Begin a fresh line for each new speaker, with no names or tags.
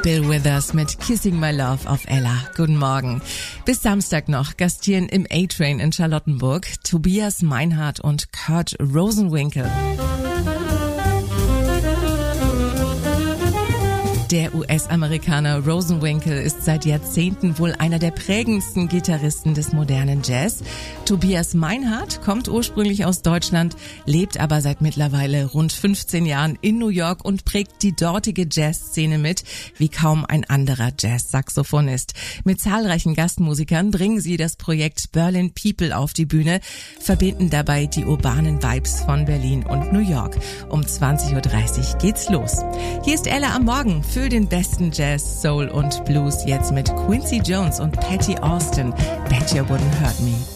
Bill Withers mit Kissing My Love auf Ella. Guten Morgen. Bis Samstag noch gastieren im A-Train in Charlottenburg Tobias Meinhardt und Kurt Rosenwinkel. Der US-Amerikaner Rosenwinkel ist seit Jahrzehnten wohl einer der prägendsten Gitarristen des modernen Jazz. Tobias Meinhardt kommt ursprünglich aus Deutschland, lebt aber seit mittlerweile rund 15 Jahren in New York und prägt die dortige Jazzszene mit, wie kaum ein anderer Jazz-Saxophonist. Mit zahlreichen Gastmusikern bringen sie das Projekt Berlin People auf die Bühne, verbinden dabei die urbanen Vibes von Berlin und New York. Um 20.30 Uhr geht's los. Hier ist Ella am Morgen für den besten Jazz, Soul und Blues, jetzt mit Quincy Jones und Patty Austin. Bet You Wouldn't Hurt Me.